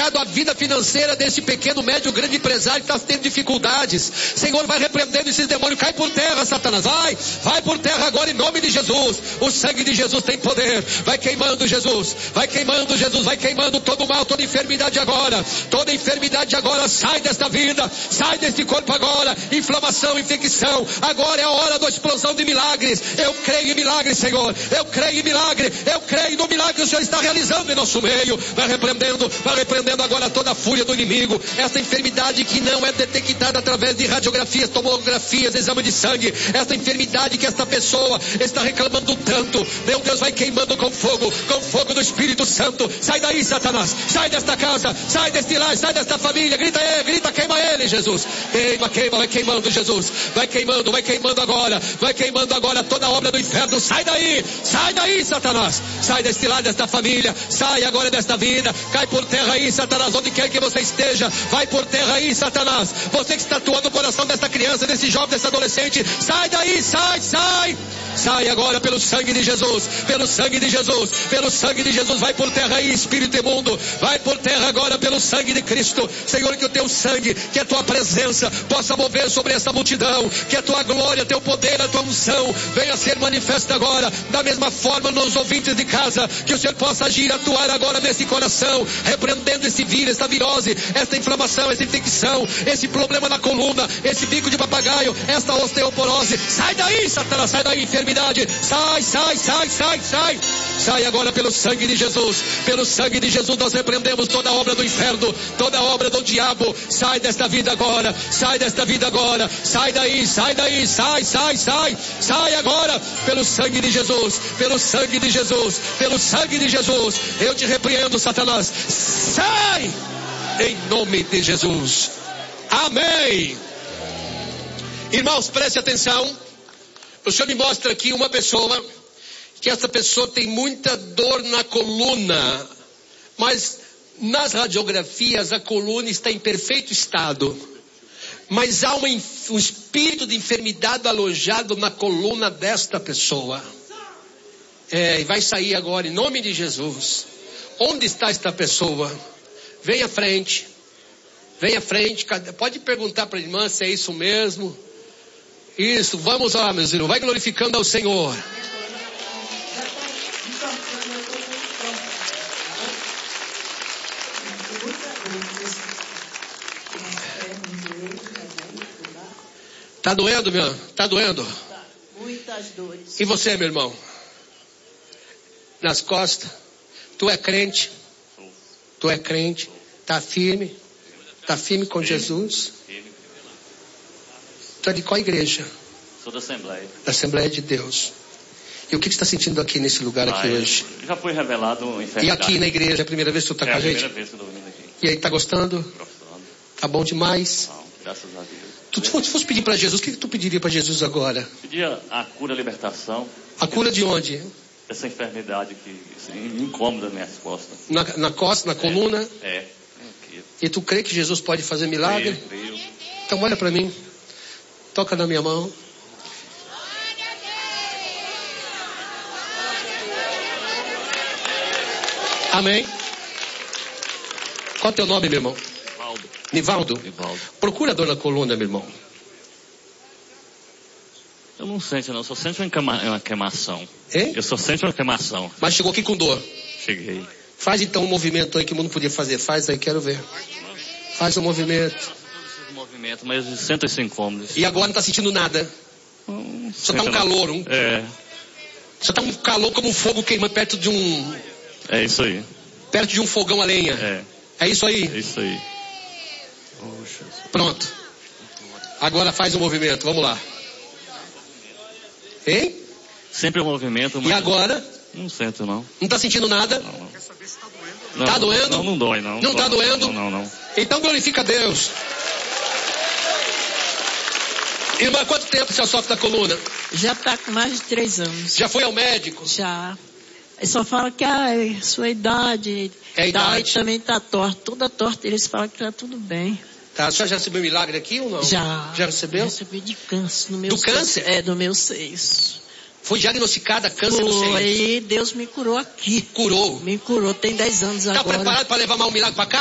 tocado a vida financeira desse pequeno, médio, grande empresário que está tendo dificuldades. Senhor, vai repreendendo esses demônios. Cai por terra, Satanás. Vai por terra agora em nome de Jesus. O sangue de Jesus tem poder. Vai queimando, Jesus. Vai queimando, Jesus. Vai queimando todo o mal, toda enfermidade agora. Toda enfermidade agora sai desta vida. Sai deste corpo agora. Inflamação, infecção. Agora é a hora da explosão de milagres. Eu creio em milagres, Senhor. Eu creio em milagre. Eu creio no milagre que o Senhor está realizando em nosso meio. Vai repreendendo agora toda a fúria do inimigo. Essa enfermidade que não é detectada através de radiografias, tomografias, exame de sangue. Essa enfermidade que esta pessoa está reclamando tanto. Meu Deus, vai queimando com fogo do Espírito Santo. Sai daí, Satanás. Sai desta casa. Sai deste lar. Sai desta família. Grita, queima ele, Jesus. Queima, vai queimando, Jesus. Vai queimando agora. Vai queimando agora toda a obra do inferno. Sai daí, Satanás. Sai deste lar, desta família. Sai agora desta vida. Cai por terra aí, Satanás. Onde quer que você esteja, vai por terra aí, Satanás. Você que está atuando no coração desta criança, desse jovem, desse adolescente. Sai daí, sai. Sai agora pelo sangue de Jesus. Pelo sangue de Jesus. Pelo sangue de Jesus. Vai por terra aí, espírito imundo. Vai por terra agora pelo sangue de Cristo. Senhor, que o teu sangue, que a tua presença possa mover sobre essa multidão. Que a tua glória, teu poder, a tua unção venha ser manifesta agora. Da mesma forma nos ouvintes de casa. Que o Senhor possa agir, atuar agora nesse coração. Repreendendo esse vírus, essa virose, essa inflamação, essa infecção, esse problema na coluna, esse bico de papagaio, essa osteoporose. Sai daí, Satanás, sai daí, enfermidade. Sai agora pelo sangue de Jesus. Pelo sangue de Jesus nós repreendemos toda a obra do inferno, toda a obra do diabo. Sai desta vida agora. Sai desta vida agora. Sai daí. Sai agora pelo sangue de Jesus. Pelo sangue de Jesus. Pelo sangue de Jesus. Eu te repreendo, Satanás. Sai em nome de Jesus. Amém. Irmãos, preste atenção. O Senhor me mostra aqui uma pessoa, que essa pessoa tem muita dor na coluna, mas nas radiografias a coluna está em perfeito estado, mas há um espírito de enfermidade alojado na coluna desta pessoa. E vai sair agora em nome de Jesus. Onde está esta pessoa? Venha à frente. Pode perguntar para a irmã se é isso mesmo. Isso, vamos lá, meus irmãos. Vai glorificando ao Senhor. Tá doendo, meu irmão? Tá doendo? Muitas dores. E você, meu irmão? Nas costas? Tu é crente? Tá firme? Tá firme com Jesus? Tu é de qual igreja? Sou da Assembleia. Da Assembleia de Deus. E o que você está sentindo aqui nesse lugar aqui hoje? Já foi revelado uma enfermidade. E aqui na igreja, é a primeira vez que tu está com a gente? É a primeira vez que eu estou vindo aqui. E aí, tá gostando? Gostando. Tá bom demais? Não, graças a Deus. Tu fosse pedir para Jesus, o que tu pediria para Jesus agora? Pedia a cura, a libertação. A cura de onde? Essa enfermidade que me incomoda nas minhas costas. Na costa, na coluna? É. E tu crê que Jesus pode fazer milagre? Creio. Então olha para mim. Toca na minha mão. Amém. Qual é o teu nome, meu irmão? Nivaldo. Procura a dor na coluna, meu irmão. Eu não sinto, não. Eu só sinto uma queimação. Hein? Eu só sinto uma queimação. Mas chegou aqui com dor. Cheguei. Faz então um movimento aí que o mundo podia fazer. Faz aí, quero ver. Faz um movimento. Mas de 105 cômodos. E agora não está sentindo nada. Só está um calor. Só está um calor como um fogo queimando perto de um... É isso aí. Perto de um fogão a lenha. É isso aí? É isso aí. Pronto. Agora faz um movimento, vamos lá. Hein? Sempre um movimento. Mas... E agora? Não sinto, não. Não está sentindo nada? Não. Quer saber se está doendo? Está doendo? Não dói, não. Não está doendo? Não. Então glorifica a Deus. Irmã, quanto tempo você sofre da coluna? Já está com mais de 3 anos. Já foi ao médico? Já. Ele só fala que a sua idade... É a idade? Também está torta, toda torta. Eles falam que está tudo bem. Tá, a senhora já recebeu milagre aqui ou não? Já. Já recebeu? Eu recebi de câncer no meu Do câncer? É, do meu seios. Foi diagnosticada câncer no seio? Aí Deus me curou aqui. Curou? Me curou, tem 10 anos agora. Tá preparado para levar mais um milagre para cá?